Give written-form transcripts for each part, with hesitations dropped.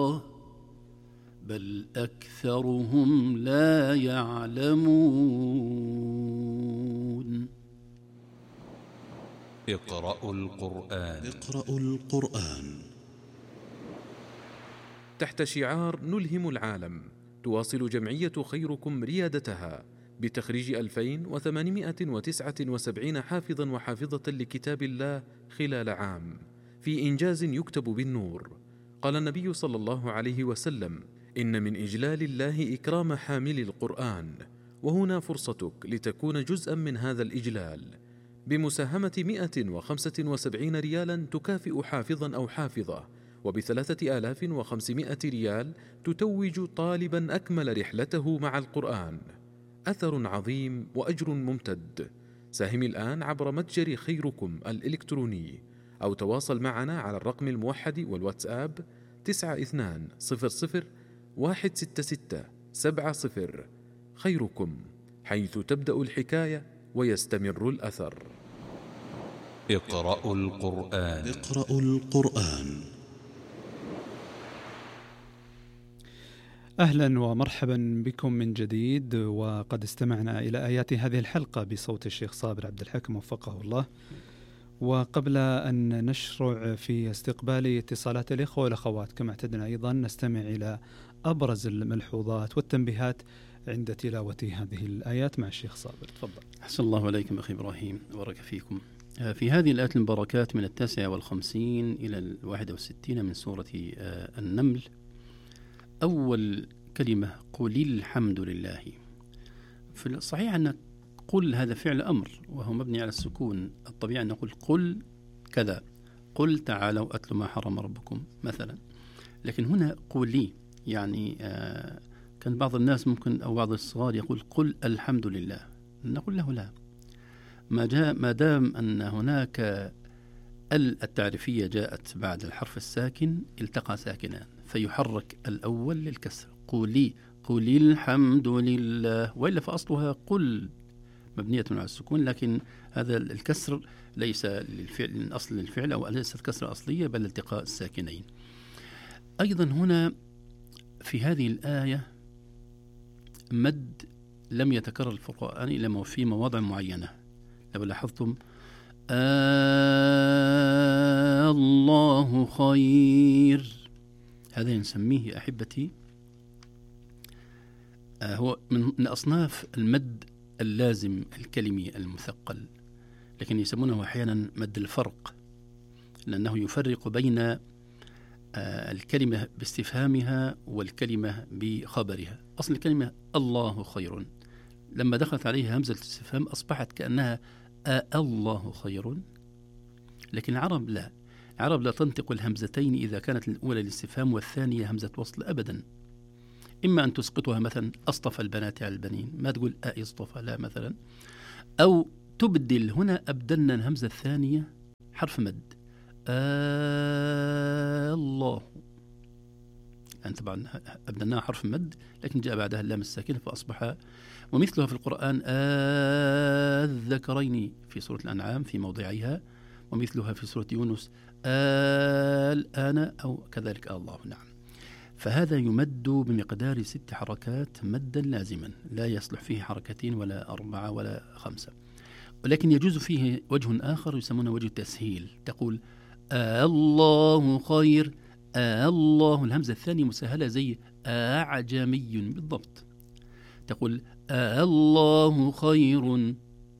بل أكثرهم لا يعلمون. اقرأوا القرآن. تحت شعار نلهم العالم، تواصل جمعية خيركم ريادتها بتخريج 2879 حافظا وحافظة لكتاب الله خلال عام، في إنجاز يكتب بالنور. قال النبي صلى الله عليه وسلم: إن من إجلال الله إكرام حامل القرآن، وهنا فرصتك لتكون جزءا من هذا الإجلال بمساهمة 175 ريالا تكافئ حافظا أو حافظة، وب3500 ريال تتوج طالبا أكمل رحلته مع القرآن. أثر عظيم وأجر ممتد. ساهم الآن عبر متجر خيركم الإلكتروني، أو تواصل معنا على الرقم الموحد والواتساب 9200166770. خيركم، حيث تبدأ الحكاية ويستمر الأثر. اقرأوا القرآن. أهلا ومرحبا بكم من جديد، وقد استمعنا إلى آيات هذه الحلقة بصوت الشيخ صابر عبد الحكم وفقه الله. وقبل أن نشرع في استقبال اتصالات الإخوة والأخوات كما اعتدنا، أيضا نستمع إلى أبرز الملحوظات والتنبيهات عند تلاوة هذه الآيات مع الشيخ صابر. تفضل. أحسن الله عليكم أخي إبراهيم، بارك فيكم. في هذه الآيات المباركات من 59 إلى 61 من سورة النمل، أول كلمة قل الحمد لله. في الصحيح أن قل هذا فعل أمر وهو مبني على السكون، الطبيعي أن نقول قل كذا، قل تعالوا أتلوا ما حرم ربكم مثلا، لكن هنا قولي يعني كان بعض الناس ممكن أو بعض الصغار يقول قل الحمد لله، نقول له لا، ما دام أن هناك التعريفية جاءت بعد الحرف الساكن التقى ساكنان فيحرك الأول للكسر، قولي الحمد لله، وإلا فأصلها قل مبنية على السكون، لكن هذا الكسر ليس للفعل من أصل الفعل أو ليست كسر أصلية بل التقاء الساكنين. أيضا هنا في هذه الآية مد لم يتكرر في القرآن إلا في مواضع معينة. لو لاحظتم الله خير، هذا نسميه أحبتي هو من أصناف المد اللازم الكلمي المثقل، لكن يسمونه أحيانا مد الفرق، لأنه يفرق بين الكلمة باستفهامها والكلمة بخبرها. أصل الكلمة الله خير، لما دخلت عليها همزة الاستفهام أصبحت كأنها الله خير، لكن العرب لا تنطق الهمزتين إذا كانت الأولى الاستفهام والثانية همزة وصل أبدا. إما أن تسقطها مثلا أصطفى البنات على البنين، ما تقول اصطفى لا مثلا، أو تبدل، هنا أبدلنا الهمزة الثانية حرف مد الله، يعني طبعا أبدلناها حرف مد لكن جاء بعدها اللام الساكنة فأصبح. ومثلها في القرآن الذكرين في سورة الأنعام في موضعها، ومثلها في سورة يونس الآن أو كذلك الله. نعم، فهذا يمد بمقدار 6 حركات مدا لازما، لا يصلح فيه 2 ولا 4 ولا 5. ولكن يجوز فيه وجه آخر يسمونه وجه التسهيل، تقول الله خير، الله الهمزة الثانية مسهلة زي أعجمي بالضبط، تقول الله خير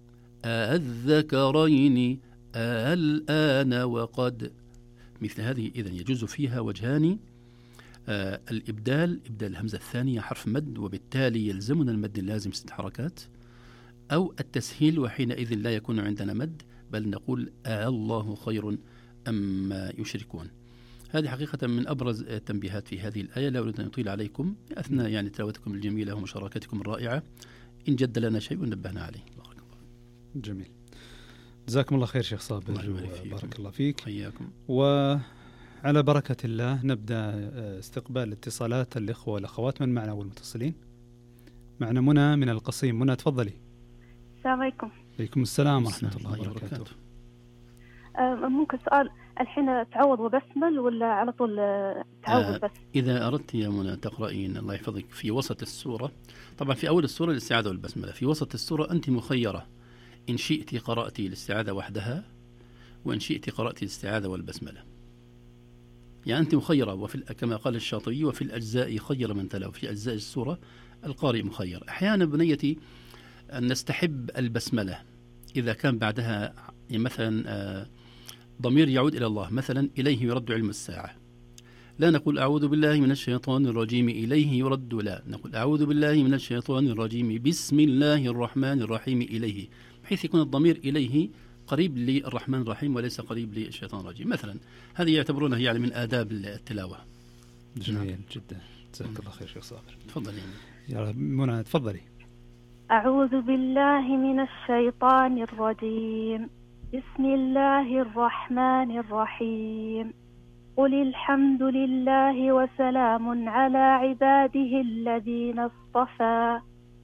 الذكرين الآن وقد، مثل هذه. إذن يجوز فيها وجهان، الإبدال، إبدال الهمزة الثانية حرف مد وبالتالي يلزمنا المد اللازم 6 حركات، أو التسهيل وحينئذ لا يكون عندنا مد بل نقول الله خير أما يشركون. هذه حقيقة من أبرز التنبيهات في هذه الآية. لا أريد أن أطيل عليكم أثناء يعني تلاوتكم الجميلة ومشاركتكم الرائعة، إن جد لنا شيء نبهنا عليه. بارك الله. جميل، جزاكم الله خير شيخ صابر، بارك الله فيك. حياكم. وعلى بركة الله نبدأ استقبال اتصالات الإخوة والأخوات. من معنا والمتصلين؟ معنا منى من القصيم. منى تفضلي. السلام عليكم. عليكم السلام ورحمة الله وبركاته. ممكن سؤال؟ الحين تعوض وبسمل ولا على طول تعوض بس؟ إذا أردت يا منى تقرأين الله يحفظك في وسط السورة، طبعا في أول السورة الاستعاذة والبسملة، في وسط السورة أنت مخيرة، إن شئت قرأتي الاستعاذة وحدها، وإن شئت قرأتي الاستعاذة والبسملة. يعني أنت مخيرة، كما قال الشاطبي وفي الأجزاء خير من تلا، في أجزاء السورة القارئ مخير. أحيانا بنيتي أن نستحب البسملة إذا كان بعدها مثلا ضمير يعود إلى الله، مثلا إليه يرد علم الساعة، لا نقول أعوذ بالله من الشيطان الرجيم إليه يرد، لا نقول أعوذ بالله من الشيطان الرجيم بسم الله الرحمن الرحيم إليه، بحيث يكون الضمير إليه قريب للرحمن الرحيم وليس قريب للشيطان الرجيم مثلا. هذه يعتبرونها يعني من آداب التلاوة. جميل جدا، جزاك الله خير شيخ صابر. تفضلي يا منى، تفضلي. أعوذ بالله من الشيطان الرجيم بسم الله الرحمن الرحيم قل الحمد لله وسلام على عباده الذين اصطفى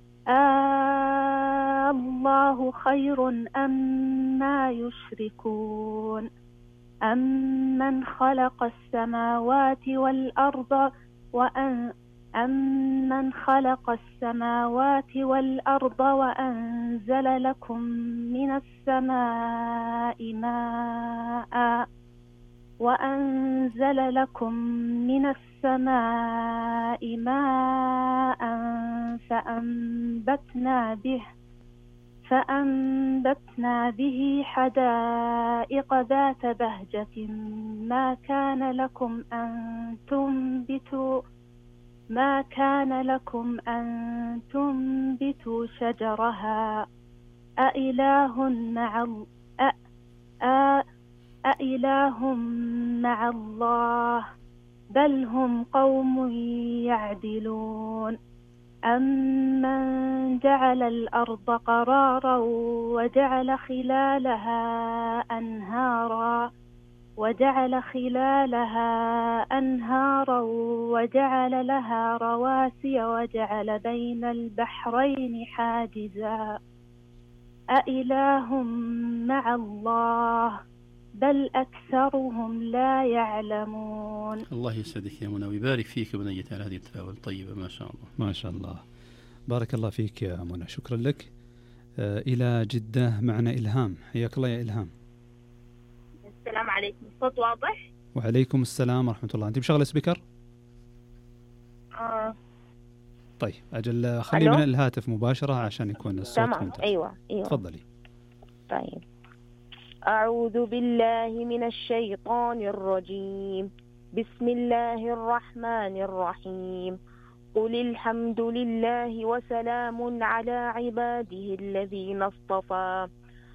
الله خير أما يشركون أمن خلق السماوات والأرض وأنزل لكم من السماء ماء فأنبتنا به حدائق ذات بهجة ما كان لكم أن تنبتوا شجرها أإله مع الله بل هم قوم يعدلون أمن جعل الأرض قرارا وجعل خلالها أنهارا وجعل لها رواسي وجعل بين البحرين حاجزا أإله مع الله بل أكثرهم لا يعلمون. الله يسعدك يا منى ويبارك فيك بنيتي على هذه التلاوة الطيبة، ما شاء الله. ما شاء الله، بارك الله فيك يا منى، شكرا لك. إلى جدة معنا إلهام، حياك الله يا إلهام. السلام عليكم، الصوت واضح؟ وعليكم السلام ورحمة الله. أنت مشغلة سبيكر؟ طيب أجل خلي من الهاتف مباشرة عشان يكون الصوت ممتاز. أيوة. تفضلي. طيب، أعوذ بالله من الشيطان الرجيم بسم الله الرحمن الرحيم قل الحمد لله وسلام على عباده الذين اصطفى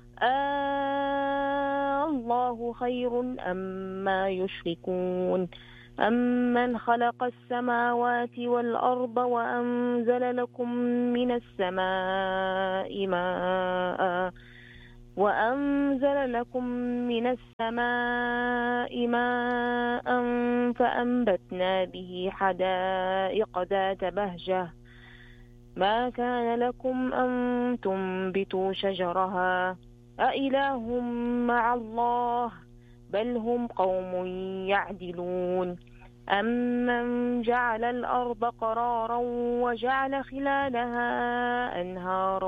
الله خير أما يشركون أمن خلق السماوات والأرض وأنزل لكم من السماء ماء فأنبتنا به حدائق ذات بهجة ما كان لكم أن تنبتوا شجرها أإله مع الله بل هم قوم يعدلون أمن جعل الأرض قرارا وجعل خلالها أنهارا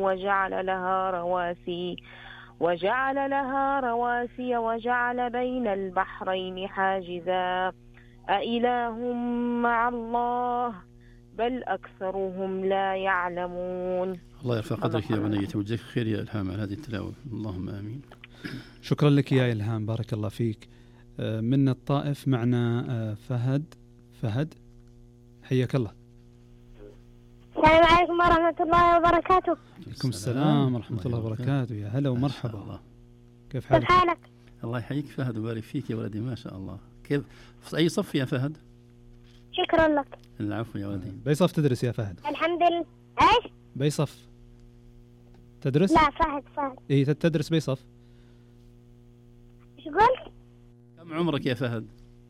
وجعل لها رواسي وجعل بين البحرين حاجزا أإله مع الله بل أكثرهم لا يعلمون. الله يرفع قدرك يا بنيتي وجزاك خير يا إلهام على هذه التلاوة، اللهم آمين. شكرا لك يا إلهام، بارك الله فيك. من الطائف معنا فهد، حياك الله. السلام عليكم ورحمة الله وبركاته. عليكم السلام ورحمة الله وبركاته، يا هلا ومرحبا. كيف حالك؟ الله يحييك فهد وبارك فيك يا ولدي، ما شاء الله. كيف في أي صف يا فهد؟ شكرا لك. العفو يا ولدي. بأي صف تدرس يا فهد؟ الحمد لله. ايش؟ بأي صف تدرس؟ لا فهد. إيه تدرس بأي صف؟ ايش قلت؟ كم عمرك يا فهد؟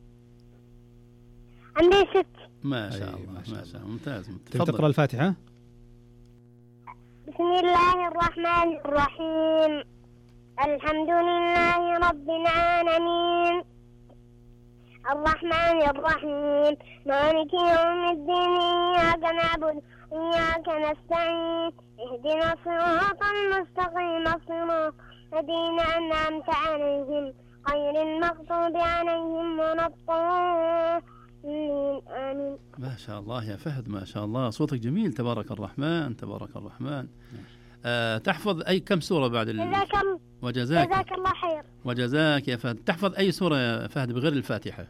عندي 6. ما شاء الله ما شاء الله، ممتاز. تقرأ الفاتحة؟ بسم الله الرحمن الرحيم الحمد لله رب العالمين الرحمن الرحيم مالك يوم الدين إياك نعبد وإياك نستعين اهدنا الصراط المستقيم صراط الذين أنعمت عليهم غير المغضوب عليهم ولا الضالين آمين. ما شاء الله يا فهد، ما شاء الله، صوتك جميل، تبارك الرحمن تبارك الرحمن. تحفظ أي كم سورة بعد وجزاك جزاك الله خير. وجزاك يا فهد. تحفظ أي سورة يا فهد بغير الفاتحة؟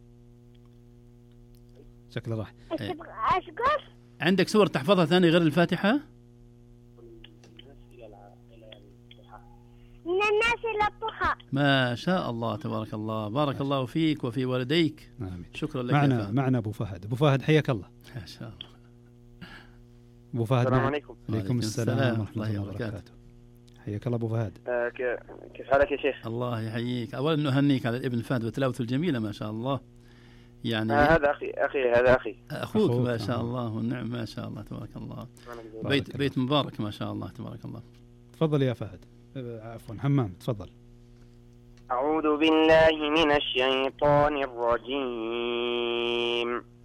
شكله راح. أشكر. عندك سورة تحفظها ثاني غير الفاتحة؟ من الناس إلى الضحى. ما شاء الله تبارك الله، بارك الله فيك وفي والديك. آمين. شكرا لك. معنا أبو فهد. أبو فهد حياك الله. ما شاء الله. أبو فهد. السلام عليكم. عليكم السلام ورحمة الله وبركاته. حياك الله أبو فهد. كيف حالك يا شيخ؟ الله يحييك. أولا نهنيك على الابن فهد وتلاوته الجميلة ما شاء الله. يعني هذا أخي هذا أخي. أخوك ما شاء الله والنعم ما شاء الله تبارك الله. بيت مبارك ما شاء الله تبارك الله. تفضل يا فهد. عفوا همام تفضل. أعوذ بالله من الشيطان الرجيم.